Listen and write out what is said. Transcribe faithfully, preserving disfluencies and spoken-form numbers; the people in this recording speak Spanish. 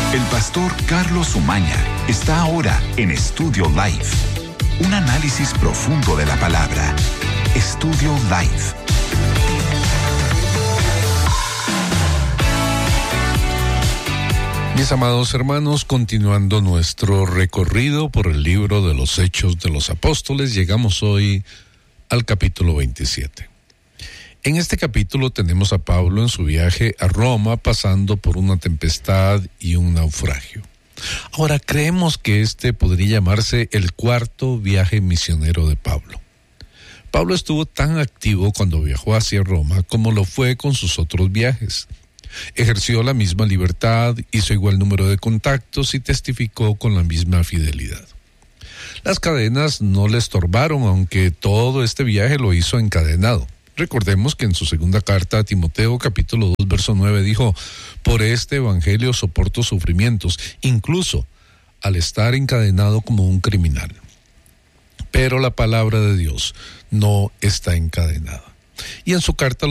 El pastor Carlos Umaña está ahora en Estudio Live. Un análisis profundo de la palabra. Estudio Live. Mis amados hermanos, continuando nuestro recorrido por el libro de los Hechos de los Apóstoles, llegamos hoy al capítulo veintisiete. En este capítulo tenemos a Pablo en su viaje a Roma, pasando por una tempestad y un naufragio. Ahora, creemos que este podría llamarse el cuarto viaje misionero de Pablo. Pablo estuvo tan activo cuando viajó hacia Roma como lo fue con sus otros viajes. Ejerció la misma libertad, hizo igual número de contactos y testificó con la misma fidelidad. Las cadenas no le estorbaron, aunque todo este viaje lo hizo encadenado. Recordemos que en su segunda carta a Timoteo, capítulo dos, verso nueve, dijo: por este evangelio soporto sufrimientos, incluso al estar encadenado como un criminal. Pero la palabra de Dios no está encadenada. Y en su carta